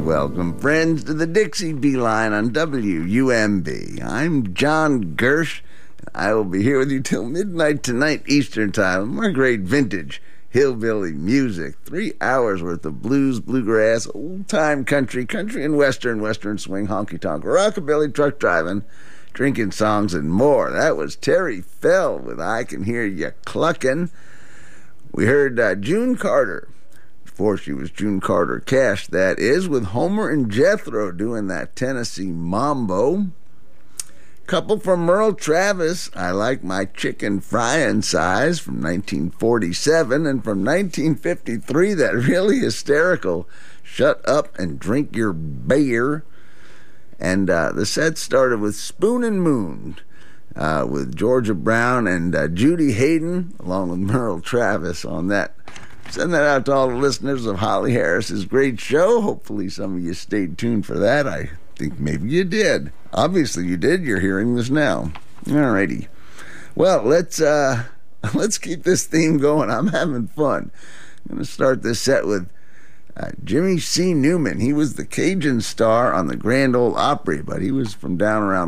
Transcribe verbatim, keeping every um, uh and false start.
And welcome, friends, to the Dixie Beeline on W U M B. I'm John Gersh, and I will be here with you till midnight tonight Eastern Time. More great vintage hillbilly music. Three hours worth of blues, bluegrass, old-time country, country and western, western swing, honky-tonk, rockabilly, truck driving, drinking songs, and more. That was Terry Fell with I Can Hear Ya Cluckin'. We heard uh, June Carter. Before she was June Carter Cash, that is, with Homer and Jethro doing that Tennessee Mambo. Couple from Merle Travis, I Like My Chicken Fryin' Size, from nineteen forty-seven, and from nineteen fifty-three, that really hysterical Shut Up and Drink Your Beer. And uh, the set started with Spoon and Moon, uh, with Georgia Brown and uh, Judy Hayden, along with Merle Travis on that. Send that out to all the listeners of Holly Harris's great show. Hopefully some of you stayed tuned for that. I think maybe you did. Obviously you did. You're hearing this now. Alrighty. Well, let's uh, let's keep this theme going. I'm having fun. I'm going to start this set with uh, Jimmy C. Newman. He was the Cajun star on the Grand Ole Opry, but he was from down around